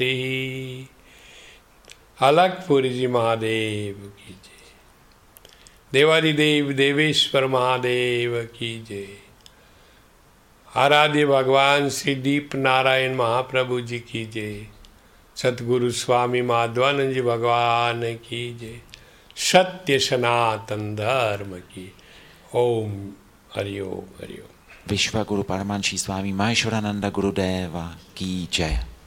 अलकपुरी जी महादेव की जय। देवादिदेव देवेश्वर महादेव की जय। आराध्य भगवान श्री दीप नारायण महाप्रभु जी की जय। सतगुरु स्वामी माधवानंद जी भगवान की जय। सत्य सनातन धर्म की। ओम हरिओम हरिओम। विश्व गुरु परमांशी स्वामी महेश्वरानंद गुरुदेवा की जय।